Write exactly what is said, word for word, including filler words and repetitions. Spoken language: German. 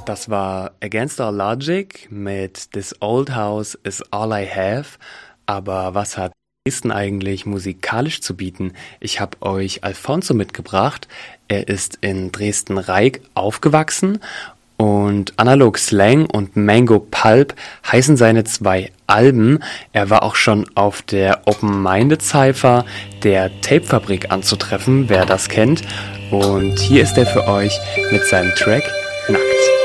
Das war Against All Logic mit This Old House is All I Have. Aber was hat Dresden eigentlich musikalisch zu bieten? Ich habe euch Alfonso mitgebracht. Er ist in Dresden-Reik aufgewachsen und Analog Slang und Mango Pulp heißen seine zwei Alben. Er war auch schon auf der Open-Minded Cypher der Tapefabrik anzutreffen, wer das kennt. Und hier ist er für euch mit seinem Track Nackt.